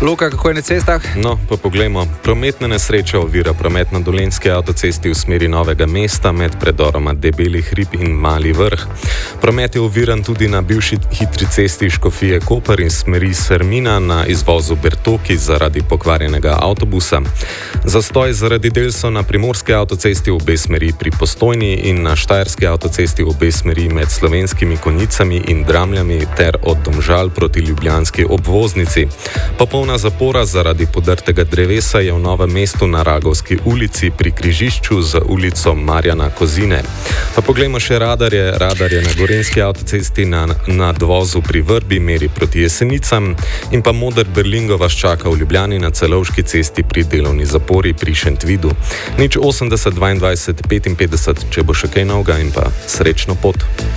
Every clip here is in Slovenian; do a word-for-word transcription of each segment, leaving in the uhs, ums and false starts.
Luka, kako je na cestah? No, pa poglejmo. Prometna nesreča ovira promet na Dolenjski avtocesti v smeri Novega mesta med predoroma Debeli hrib in Mali vrh. Promet je oviran tudi na bivši hitri cesti Škofije Koper in smeri Sermina na izvozu Bertoki zaradi pokvarjenega avtobusa. Zastoj zaradi del so na Primorski avtocesti v obe smeri pri Postojni in na Štajerski avtocesti v obe smeri med Slovenskimi Konjicami in Dramljami ter od Domžal proti ljubljanski obvoznici. Popolna zapora zaradi podrtega drevesa je v Novem mestu na Ragovski ulici pri križišču z ulico Marjana Kozine. Pa poglejmo še radarje. Radar je na Gorenjski avtocesti na nadvozu pri Vrbi meri proti Jesenicam in pa moder Berlingo vas čaka v Ljubljani na Celovški cesti pri delovni zapori pri Šentvidu. Nič osemdeset dvaindvajset petinpetdeset, če bo še kaj novega in pa srečno pot.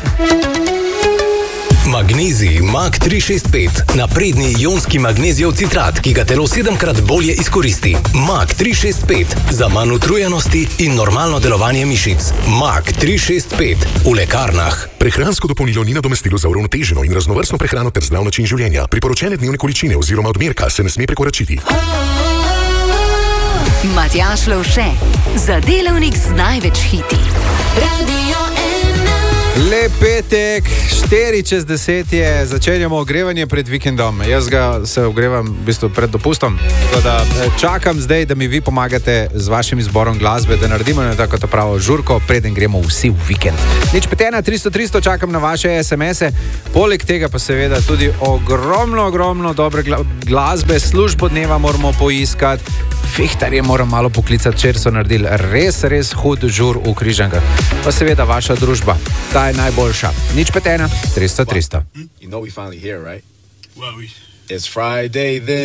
Magnezij Mag tri šest pet. Napredni ionski magnezijev citrat, ki ga telo sedemkrat bolje izkoristi. Mag tri šest pet. Za manj utrujenosti in normalno delovanje mišic. Mag tri šest pet. V lekarnah. Prehransko dopolnilo ni nadomestilo za uravnoteženo in raznovrstno prehrano ter zdrav način življenja. Priporočene dnevne količine oziroma odmerka se ne sme prekoračiti. Matjaž Lovše. Za delavnik z največ hiti. Radio Lep petek, štiri čez deset je, začenjamo ogrevanje pred vikendom. Jaz ga se ogrevam v bistvu pred dopustom. Tako da čakam zdaj, da mi vi pomagate z vašim izborom glasbe, da naredimo na tako to pravo žurko, preden gremo vsi v vikend. Nič pet ena tristo tristo, čakam na vaše es em ese. Poleg tega pa seveda tudi ogromno, ogromno dobre glasbe. Službo dneva moramo poiskati. Fehtarje moram malo poklicati, če so naredili res, res hud žur v Križankah. Pa seveda vaša družba. Ta je najboljša. Nič pet ena tristo tristo. You know we finally here, right? Well, we... It's Friday then.